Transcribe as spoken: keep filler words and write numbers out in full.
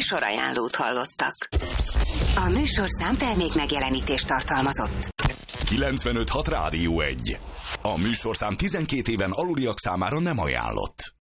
Műsorajánlót hallottak. A műsorszám termék megjelenítést tartalmazott. kilencvenöt hat Rádió egy. A műsorszám tizenkét éven aluliak számára nem ajánlott.